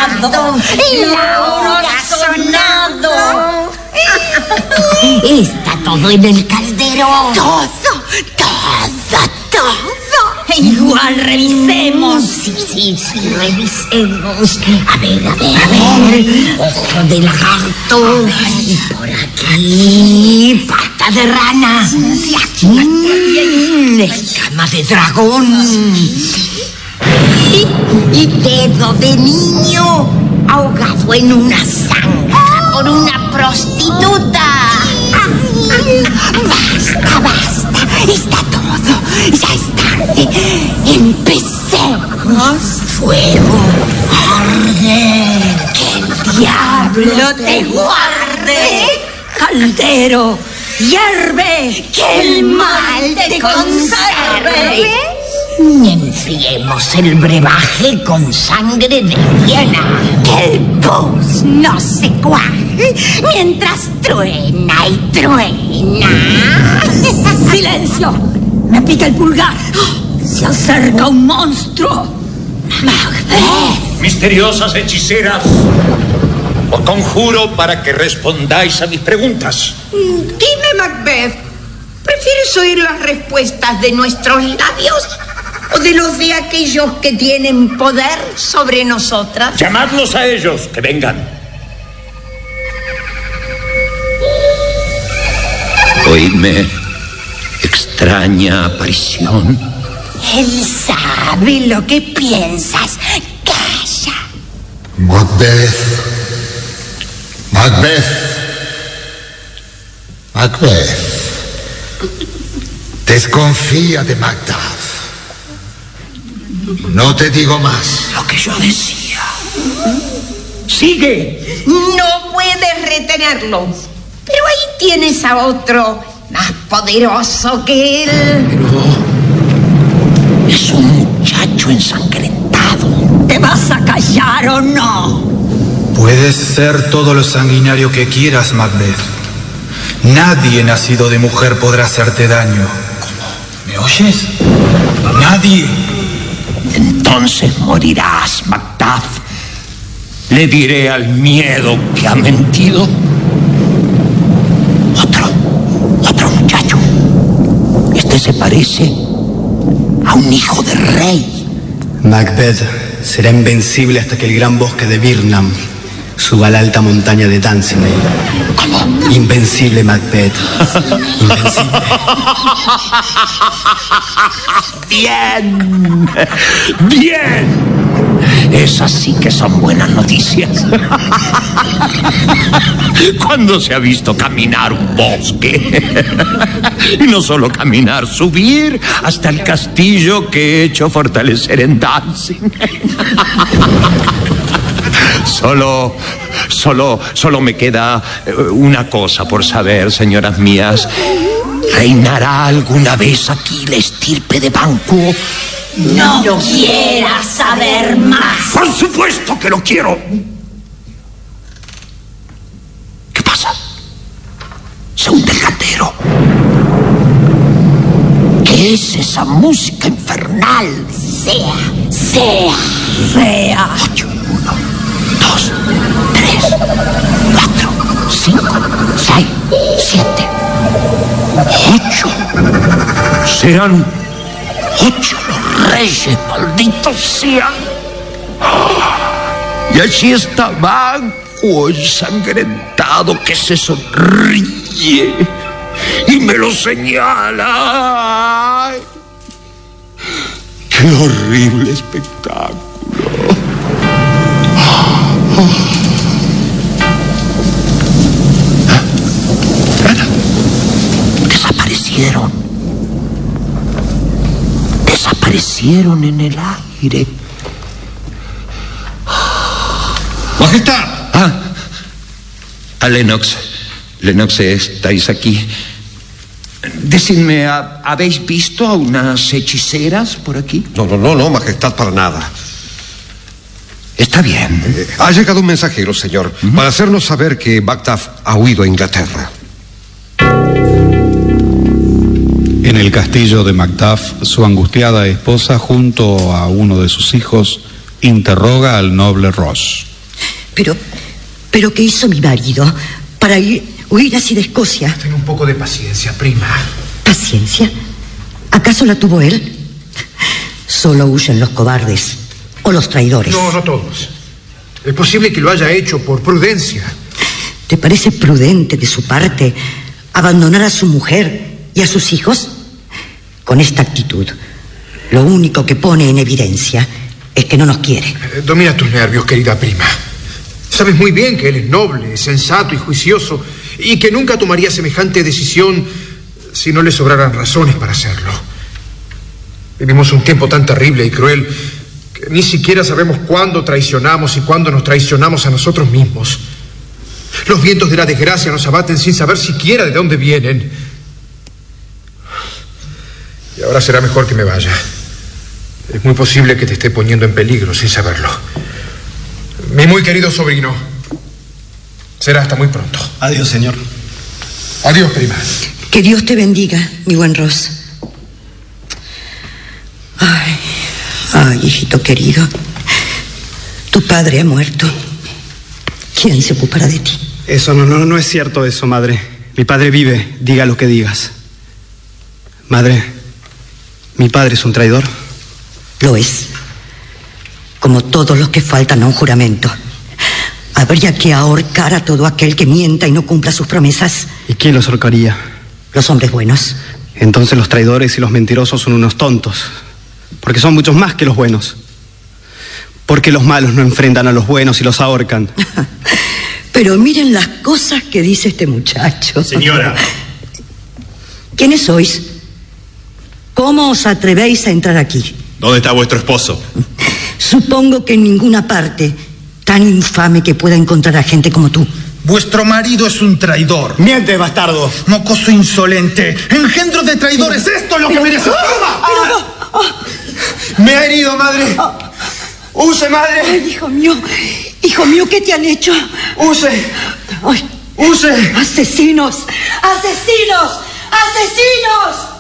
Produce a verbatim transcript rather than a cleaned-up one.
sonado, la hora ha sonado. Está todo en el caldero. Todo, todo, todo. Igual revisemos. Sí, sí, sí, revisemos. A ver, a ver, a ver. Ojo de lagarto. Y por aquí, pata de rana. Mm, escama de dragón. Y, y dedo de niño ahogado en una zanja por una prostituta. Basta, basta. Está todo. Ya es tarde. Empecemos. Fuego, arde. Que el diablo te guarde. Caldero, hierve. Que el mal te conserve. Enfriemos el brebaje con sangre de hiena. Que el pus no se cuaje mientras truena y truena. ¡Silencio! ¡Me pica el pulgar! ¡Se acerca un monstruo! Macbeth. Misteriosas hechiceras, os conjuro para que respondáis a mis preguntas. Dime, Macbeth, ¿prefieres oír las respuestas de nuestros labios o de los de aquellos que tienen poder sobre nosotras? Llamadlos a ellos, que vengan. Oídme, extraña aparición. Él sabe lo que piensas. Calla. Macbeth. Macbeth. Macbeth. Desconfía de Macduff. No te digo más. Lo que yo decía. ¡Sigue! No puedes retenerlo. Pero ahí tienes a otro más poderoso que él. Pero es un muchacho ensangrentado. ¿Te vas a callar o no? Puedes ser todo lo sanguinario que quieras, Macbeth. Nadie nacido de mujer podrá hacerte daño. ¿Cómo? ¿Me oyes? Nadie. Entonces morirás, Macduff. Le diré al miedo que ha mentido. Otro, otro muchacho. Este se parece a un hijo de rey. Macbeth será invencible hasta que el gran bosque de Birnam suba a la alta montaña de Dunsinane. ¿Cómo? Invencible, Macbeth. Invencible. Bien, bien. Esas sí que son buenas noticias. ¿Cuándo se ha visto caminar un bosque? Y no solo caminar, subir hasta el castillo que he hecho fortalecer en Danzig. Solo, solo, solo me queda una cosa por saber, señoras mías. ¿Reinará alguna vez aquí la estirpe de Banquo? No, no quieras saber más. ¡Por supuesto que lo quiero! ¿Qué pasa? Se hunde el caldero. ¿Qué es esa música infernal? Sea, sea, sea. Ocho, uno, dos, tres, cuatro, cinco, seis, siete, ocho. Serán ocho los reyes, malditos sean. Y allí está Banquo ensangrentado que se sonríe y me lo señala. ¡Ay! ¡Qué horrible espectáculo! Nada. Desaparecieron. Desaparecieron en el aire. ¡Majestad! Ah, a Lennox. Lennox, estáis aquí. Decidme, ¿habéis visto a unas hechiceras por aquí? No, no, no, no, Majestad, para nada. Está bien. Eh, ha llegado un mensajero, señor, uh-huh. para hacernos saber que Macduff ha huido a Inglaterra. En el castillo de Macduff, su angustiada esposa, junto a uno de sus hijos, interroga al noble Ross. Pero, pero ¿qué hizo mi marido para ir, huir así de Escocia? Ten un poco de paciencia, prima. ¿Paciencia? ¿Acaso la tuvo él? Solo huyen los cobardes o los traidores. No, no todos. Es posible que lo haya hecho por prudencia. ¿Te parece prudente de su parte abandonar a su mujer y a sus hijos? Con esta actitud, lo único que pone en evidencia es que no nos quiere. Eh, domina tus nervios, querida prima. Sabes muy bien que él es noble, sensato y juicioso, y que nunca tomaría semejante decisión si no le sobraran razones para hacerlo. Vivimos un tiempo tan terrible y cruel que ni siquiera sabemos cuándo traicionamos y cuándo nos traicionamos a nosotros mismos. Los vientos de la desgracia nos abaten sin saber siquiera de dónde vienen. Y ahora será mejor que me vaya. Es muy posible que te esté poniendo en peligro sin saberlo. Mi muy querido sobrino. Será hasta muy pronto. Adiós, señor. Adiós, prima. Que Dios te bendiga, mi buen Ross. Ay, ay, hijito querido. Tu padre ha muerto. ¿Quién se ocupará de ti? Eso no, no, no es cierto eso, madre. Mi padre vive, diga lo que digas. Madre, ¿mi padre es un traidor? Lo es. Como todos los que faltan a un juramento. Habría que ahorcar a todo aquel que mienta y no cumpla sus promesas. ¿Y quién los ahorcaría? Los hombres buenos. Entonces los traidores y los mentirosos son unos tontos. Porque son muchos más que los buenos. Porque los malos no enfrentan a los buenos y los ahorcan. Pero miren las cosas que dice este muchacho. Señora. ¿Quiénes sois? ¿Cómo os atrevéis a entrar aquí? ¿Dónde está vuestro esposo? Supongo que en ninguna parte tan infame que pueda encontrar a gente como tú. Vuestro marido es un traidor. ¡Miente, bastardo! Mocoso insolente. Engendro de traidores. Esto es lo que merece. ¡Me ha herido, madre! ¡Huye, madre! Ay, hijo mío, hijo mío, ¿qué te han hecho? ¡Huye! Ay, ¡Huye! ¡Asesinos! ¡Asesinos! ¡Asesinos!